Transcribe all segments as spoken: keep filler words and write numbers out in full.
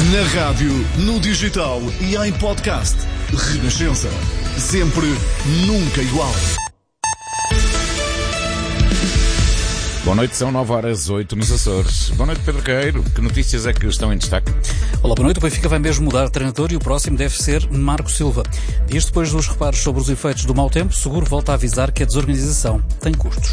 Na rádio, no digital e em podcast. Renascença. Sempre, nunca igual. Boa noite, são nove horas oito nos Açores. Boa noite, Pedro Queiro. Que notícias é que estão em destaque? Olá, boa noite. O Benfica vai mesmo mudar de treinador e o próximo deve ser Marco Silva. Dias depois dos reparos sobre os efeitos do mau tempo, Seguro volta a avisar que a desorganização tem custos.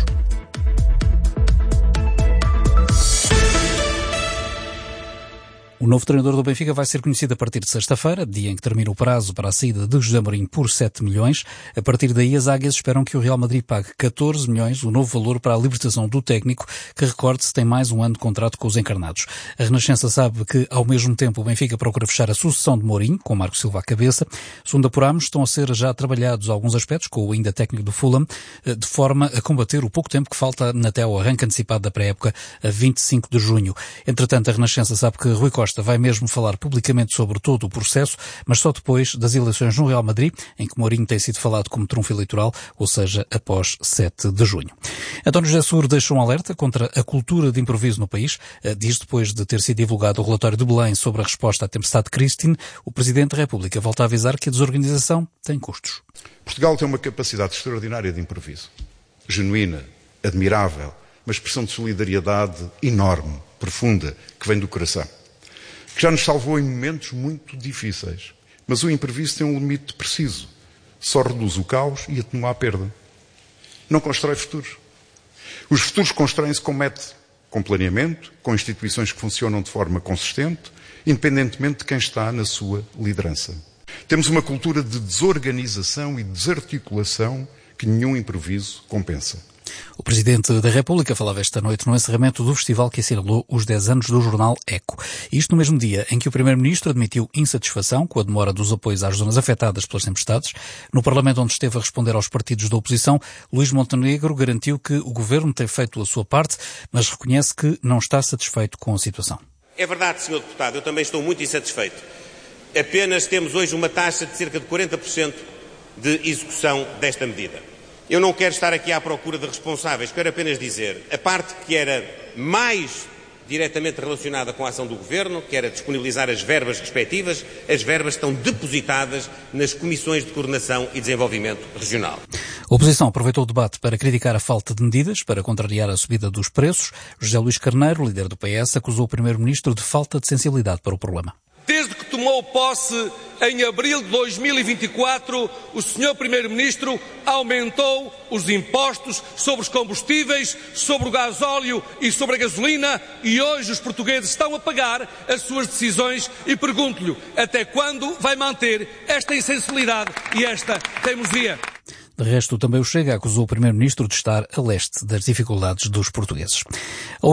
O novo treinador do Benfica vai ser conhecido a partir de sexta-feira, dia em que termina o prazo para a saída de José Mourinho por sete milhões. A partir daí, as águias esperam que o Real Madrid pague catorze milhões, o novo valor para a libertação do técnico, que, recorde-se, tem mais um ano de contrato com os encarnados. A Renascença sabe que, ao mesmo tempo, o Benfica procura fechar a sucessão de Mourinho, com Marco Silva à cabeça. Segundo apuramos, estão a ser já trabalhados alguns aspectos com o ainda técnico do Fulham, de forma a combater o pouco tempo que falta até ao arranque antecipado da pré-época, a vinte e cinco de junho. Entretanto, a Renascença sabe que Rui Costa vai mesmo falar publicamente sobre todo o processo, mas só depois das eleições no Real Madrid, em que Mourinho tem sido falado como trunfo eleitoral, ou seja, após sete de junho. António José Seguro deixa um alerta contra a cultura de improviso no país. Diz depois de ter sido divulgado o relatório de Belém sobre a resposta à tempestade Christine, o Presidente da República volta a avisar que a desorganização tem custos. Portugal tem uma capacidade extraordinária de improviso. Genuína, admirável, uma expressão de solidariedade enorme, profunda, que vem do coração, que já nos salvou em momentos muito difíceis. Mas o imprevisto tem um limite preciso. Só reduz o caos e atenua a perda. Não constrói futuros. Os futuros constroem-se com método, com planeamento, com instituições que funcionam de forma consistente, independentemente de quem está na sua liderança. Temos uma cultura de desorganização e desarticulação que nenhum improviso compensa. O Presidente da República falava esta noite no encerramento do festival que assinalou os dez anos do jornal Eco. Isto no mesmo dia em que o Primeiro-Ministro admitiu insatisfação com a demora dos apoios às zonas afetadas pelas tempestades. No Parlamento, onde esteve a responder aos partidos da oposição, Luís Montenegro garantiu que o Governo tem feito a sua parte, mas reconhece que não está satisfeito com a situação. É verdade, senhor Deputado, eu também estou muito insatisfeito. Apenas temos hoje uma taxa de cerca de quarenta por cento de execução desta medida. Eu não quero estar aqui à procura de responsáveis, quero apenas dizer, a parte que era mais diretamente relacionada com a ação do Governo, que era disponibilizar as verbas respectivas, as verbas estão depositadas nas Comissões de Coordenação e Desenvolvimento Regional. A oposição aproveitou o debate para criticar a falta de medidas para contrariar a subida dos preços. José Luís Carneiro, líder do P S, acusou o Primeiro-Ministro de falta de sensibilidade para o problema. Desde que tomou posse em abril de dois mil e vinte e quatro, o senhor Primeiro-Ministro aumentou os impostos sobre os combustíveis, sobre o gasóleo e sobre a gasolina, e hoje os portugueses estão a pagar as suas decisões e pergunto-lhe até quando vai manter esta insensibilidade e esta teimosia. De resto, também o Chega acusou o Primeiro-Ministro de estar a leste das dificuldades dos portugueses.